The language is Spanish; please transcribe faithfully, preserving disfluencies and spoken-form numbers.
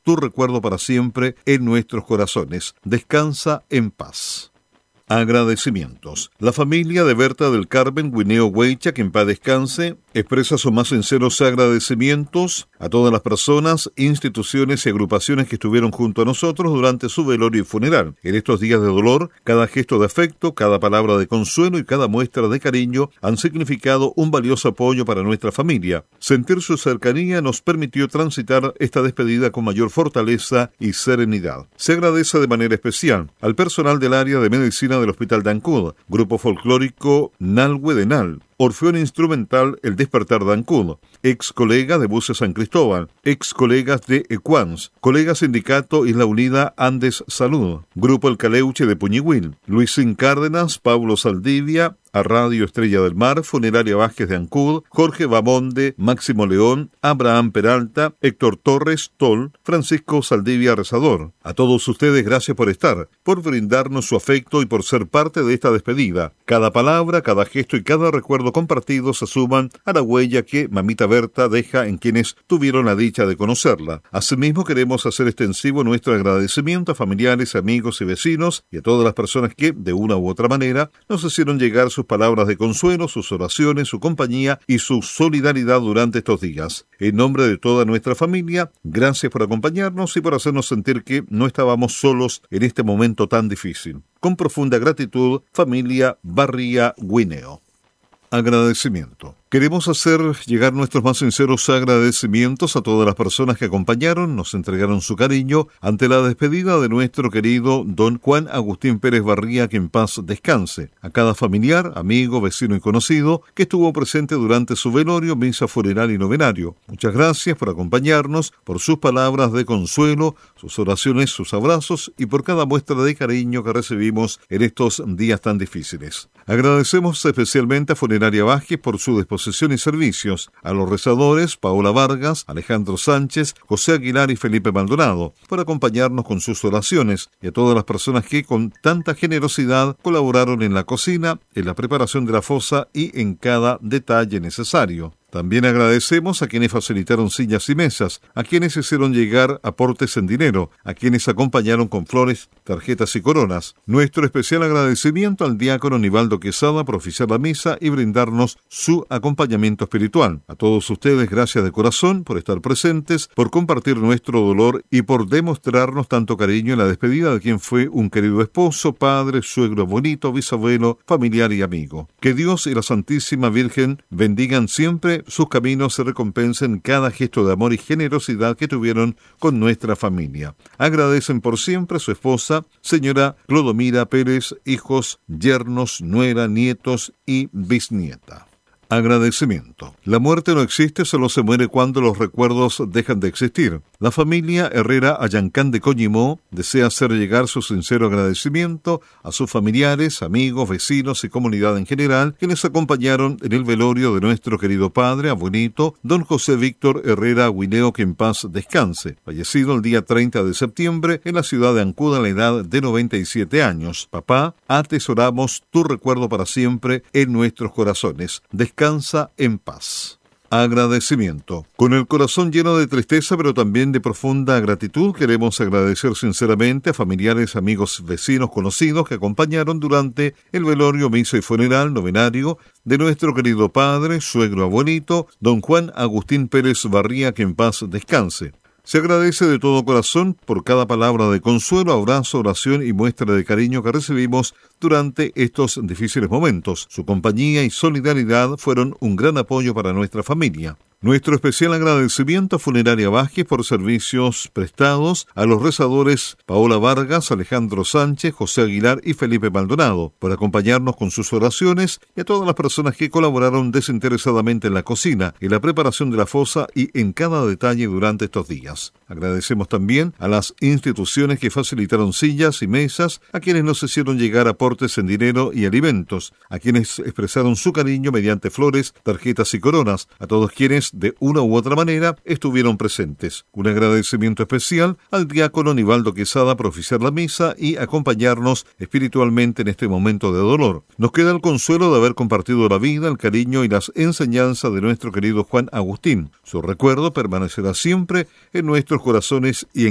tu recuerdo para siempre en nuestros corazones. Descansa en paz. Agradecimientos. La familia de Berta del Carmen Guineo Hueycha, que en paz descanse, expresa sus más sinceros agradecimientos a todas las personas, instituciones y agrupaciones que estuvieron junto a nosotros durante su velorio y funeral. En estos días de dolor, cada gesto de afecto, cada palabra de consuelo y cada muestra de cariño han significado un valioso apoyo para nuestra familia. Sentir su cercanía nos permitió transitar esta despedida con mayor fortaleza y serenidad. Se agradece de manera especial al personal del área de medicina del Hospital de Ancud, grupo folclórico Nalhue de Nal, Orfeón Instrumental El Despertar de Ancud, ex colega de Buses San Cristóbal, ex colegas de Equans, colega sindicato Isla Unida Andes Salud, Grupo El Caleuche de Puñihuil, Luisín Cárdenas, Pablo Saldivia, a Radio Estrella del Mar, Funeraria Vázquez de Ancud, Jorge Bamonde, Máximo León, Abraham Peralta, Héctor Torres, Tol, Francisco Saldivia Rezador. A todos ustedes, gracias por estar, por brindarnos su afecto y por ser parte de esta despedida. Cada palabra, cada gesto y cada recuerdo compartido se suman a la huella que Mamita Berta deja en quienes tuvieron la dicha de conocerla. Asimismo, queremos hacer extensivo nuestro agradecimiento a familiares, amigos y vecinos y a todas las personas que, de una u otra manera, nos hicieron llegar sus palabras de consuelo, sus oraciones, su compañía y su solidaridad durante estos días. En nombre de toda nuestra familia, gracias por acompañarnos y por hacernos sentir que no estábamos solos en este momento tan difícil. Con profunda gratitud, familia Barría Guineo. Agradecimiento. Queremos hacer llegar nuestros más sinceros agradecimientos a todas las personas que acompañaron, nos entregaron su cariño ante la despedida de nuestro querido don Juan Agustín Pérez Barría, que en paz descanse. A cada familiar, amigo, vecino y conocido que estuvo presente durante su velorio, misa funeral y novenario. Muchas gracias por acompañarnos, por sus palabras de consuelo, sus oraciones, sus abrazos y por cada muestra de cariño que recibimos en estos días tan difíciles. Agradecemos especialmente a Funeraria Vázquez por su disposición y servicios, a los rezadores Paola Vargas, Alejandro Sánchez, José Aguilar y Felipe Maldonado, por acompañarnos con sus oraciones, y a todas las personas que con tanta generosidad colaboraron en la cocina, en la preparación de la fosa y en cada detalle necesario. También agradecemos a quienes facilitaron sillas y mesas, a quienes hicieron llegar aportes en dinero, a quienes acompañaron con flores, tarjetas y coronas. Nuestro especial agradecimiento al diácono Nivaldo Quesada por oficiar la misa y brindarnos su acompañamiento espiritual. A todos ustedes, gracias de corazón por estar presentes, por compartir nuestro dolor y por demostrarnos tanto cariño en la despedida de quien fue un querido esposo, padre, suegro, abuelito, bisabuelo, familiar y amigo. Que Dios y la Santísima Virgen bendigan siempre sus caminos, se recompensen cada gesto de amor y generosidad que tuvieron con nuestra familia. Agradecen por siempre a su esposa, señora Clodomira Pérez, hijos, yernos, nuera, nietos y bisnieta. Agradecimiento. La muerte no existe, solo se muere cuando los recuerdos dejan de existir. La familia Herrera Ayancán de Coñimó desea hacer llegar su sincero agradecimiento a sus familiares, amigos, vecinos y comunidad en general que les acompañaron en el velorio de nuestro querido padre, abuelito, don José Víctor Herrera Guineo, que en paz descanse, fallecido el día treinta de septiembre en la ciudad de Ancud a la edad de noventa y siete años. Papá, atesoramos tu recuerdo para siempre en nuestros corazones. Descansa en paz. Agradecimiento. Con el corazón lleno de tristeza, pero también de profunda gratitud, queremos agradecer sinceramente a familiares, amigos, vecinos, conocidos que acompañaron durante el velorio, misa y funeral, novenario de nuestro querido padre, suegro, abuelito, don Juan Agustín Pérez Barría, que en paz descanse. Se agradece de todo corazón por cada palabra de consuelo, abrazo, oración y muestra de cariño que recibimos durante estos difíciles momentos. Su compañía y solidaridad fueron un gran apoyo para nuestra familia. Nuestro especial agradecimiento a Funeraria Vázquez por servicios prestados, a los rezadores Paola Vargas, Alejandro Sánchez, José Aguilar y Felipe Maldonado, por acompañarnos con sus oraciones, y a todas las personas que colaboraron desinteresadamente en la cocina, en la preparación de la fosa y en cada detalle durante estos días. Agradecemos también a las instituciones que facilitaron sillas y mesas, a quienes nos hicieron llegar aportes en dinero y alimentos, a quienes expresaron su cariño mediante flores, tarjetas y coronas, a todos quienes de una u otra manera estuvieron presentes. Un agradecimiento especial al diácono Nivaldo Quesada por oficiar la misa y acompañarnos espiritualmente en este momento de dolor. Nos queda el consuelo de haber compartido la vida, el cariño y las enseñanzas de nuestro querido Juan Agustín. Su recuerdo permanecerá siempre en nuestros corazones y en